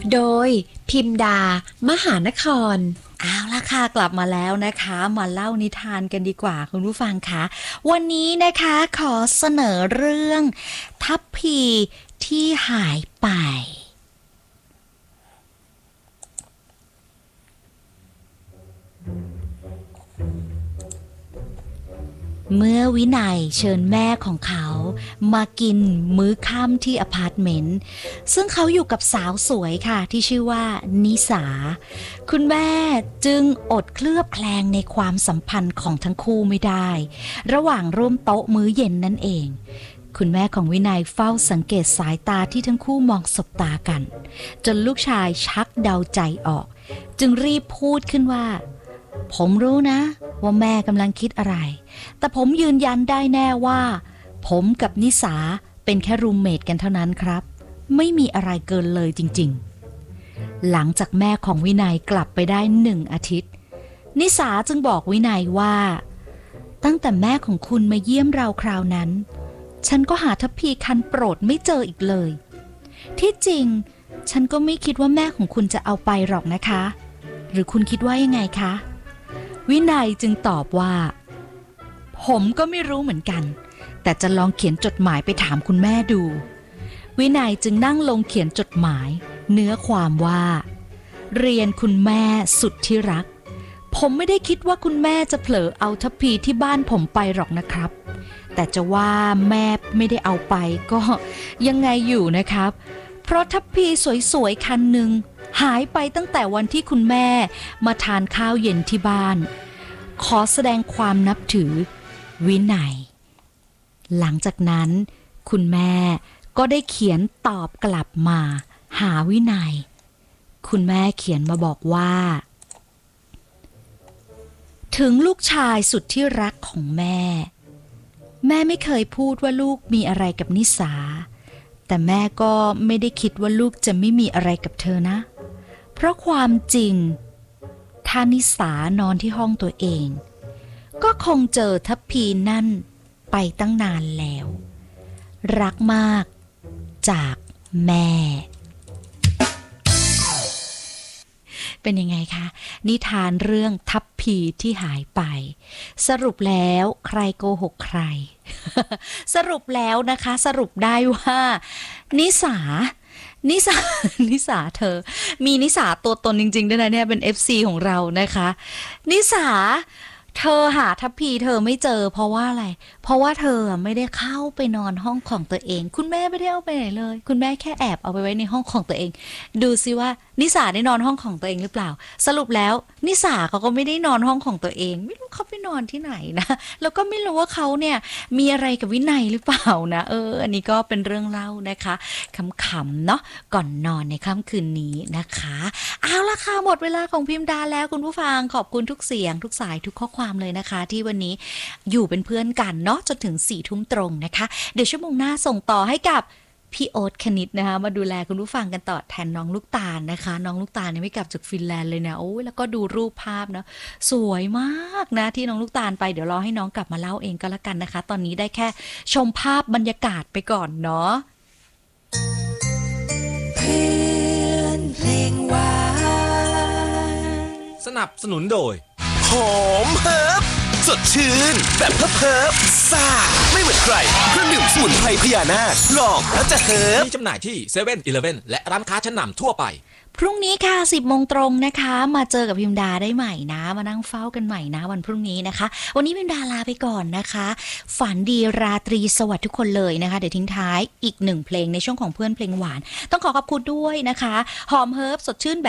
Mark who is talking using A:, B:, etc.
A: โดยพิมดามหานคร
B: เอาละค่ะกลับมาแล้วนะคะมาเล่านิทานกันดีกว่าคุณผู้ฟังคะวันนี้นะคะขอเสนอเรื่องทัพพีที่หายไปเมื่อวินัยเชิญแม่ของเขามากินมื้อค่ำที่อพาร์ตเมนต์ซึ่งเขาอยู่กับสาวสวยค่ะที่ชื่อว่านิสาคุณแม่จึงอดเคลือบแคลงในความสัมพันธ์ของทั้งคู่ไม่ได้ระหว่างร่วมโต๊ะมื้อเย็นนั่นเองคุณแม่ของวินัยเฝ้าสังเกตสายตาที่ทั้งคู่มองสบตากันจนลูกชายชักเดาใจออกจึงรีบพูดขึ้นว่าผมรู้นะว่าแม่กำลังคิดอะไรแต่ผมยืนยันได้แน่ว่าผมกับนิสาเป็นแค่รูมเมทกันเท่านั้นครับไม่มีอะไรเกินเลยจริงๆหลังจากแม่ของวินัยกลับไปได้1 อาทิตย์นิสาจึงบอกวินัยว่าตั้งแต่แม่ของคุณมาเยี่ยมเราคราวนั้นฉันก็หาทัพพีคันโปรดไม่เจออีกเลยที่จริงฉันก็ไม่คิดว่าแม่ของคุณจะเอาไปหรอกนะคะหรือคุณคิดว่ายังไงคะวินัยจึงตอบว่าผมก็ไม่รู้เหมือนกันแต่จะลองเขียนจดหมายไปถามคุณแม่ดูวินัยจึงนั่งลงเขียนจดหมายเนื้อความว่าเรียนคุณแม่สุดที่รักผมไม่ได้คิดว่าคุณแม่จะเผลอเอาทัพพีที่บ้านผมไปหรอกนะครับแต่จะว่าแม่ไม่ได้เอาไปก็ยังไงอยู่นะครับเพราะทัพพีสวยๆคันหนึ่งหายไปตั้งแต่วันที่คุณแม่มาทานข้าวเย็นที่บ้านขอแสดงความนับถือวินัยหลังจากนั้นคุณแม่ก็ได้เขียนตอบกลับมาหาวินัยคุณแม่เขียนมาบอกว่าถึงลูกชายสุดที่รักของแม่ไม่เคยพูดว่าลูกมีอะไรกับนิสาแต่แม่ก็ไม่ได้คิดว่าลูกจะไม่มีอะไรกับเธอนะเพราะความจริงถ้านิสานอนที่ห้องตัวเองก็คงเจอทัพพีนั่นไปตั้งนานแล้วรักมากจากแม่เป็นยังไงคะนิทานเรื่องทัพพีที่หายไปสรุปแล้วใครโกหกใคร สรุปแล้วนะคะสรุปได้ว่านิสานิสาเธอมีนิสาตัวตนจริงๆด้วยนะเนี่ยเป็น FC ของเรานะคะนิสาเธอหาทัพพีเธอไม่เจอเพราะว่าอะไรเพราะว่าเธอไม่ได้เข้าไปนอนห้องของตัวเองคุณแม่ไม่ได้เอาไปไหนเลยคุณแม่แค่แอบเอาไปไว้ในห้องของตัวเองดูซิว่านิสาได้นอนห้องของตัวเองหรือเปล่าสรุปแล้วนิสาเขาก็ไม่ได้นอนห้องของตัวเองไม่รู้เขาไปนอนที่ไหนนะแล้วก็ไม่รู้ว่าเขาเนี่ยมีอะไรกับวินัยหรือเปล่านะอันนี้ก็เป็นเรื่องเล่านะคะขำๆเนาะก่อนนอนในค่ำคืนนี้นะคะเอาละค่ะหมดเวลาของพิมพ์ดาแล้วคุณผู้ฟังขอบคุณทุกเสียงทุกสายทุกข้อความเลยนะคะที่วันนี้อยู่เป็นเพื่อนกันเนาะจนถึง4 ทุ่มตรงนะคะเดี๋ยวชั่วโมงหน้าส่งต่อให้กับพี่โอ๊ตคณิตนะคะมาดูแลคุณผู้ฟังกันต่อแทนน้องลูกตาลนะคะน้องลูกตาลเนี่ยไม่กลับจากฟินแลนด์เลยนะโอ้ยแล้วก็ดูรูปภาพนะสวยมากนะที่น้องลูกตาลไปเดี๋ยวรอให้น้องกลับมาเล่าเองก็แล้วกันนะคะตอนนี้ได้แค่ชมภาพบรรยากาศไปก่อนเนาะ
C: เพื่อนเพลงหวาน
D: สนับสนุนโดย
E: หอมเฮิร์บสดชื่นแบบเฮิร์บซ่าไม่เหมือนใครเครื่องดื่มสมุนไพรพญานาคลองแล้วจะเฮิร์บ
D: มีจำหน่ายที่7-Eleven และร้านค้าชั้นนำทั่วไป
B: พรุ่งนี้ค่ะ 10 โมงตรงนะคะมาเจอกับพิมดาได้ใหม่นะมานั่งเฝ้ากันใหม่นะวันพรุ่งนี้นะคะวันนี้พิมดาลาไปก่อนนะคะฝันดีราตรีสวัสดิ์ทุกคนเลยนะคะเดี๋ยวทิ้งท้ายอีก1 เพลงในช่วงของเพื่อนเพลงหวานต้องขอขอบคุณด้วยนะคะหอมเฮิร์บสดชื่นแบบ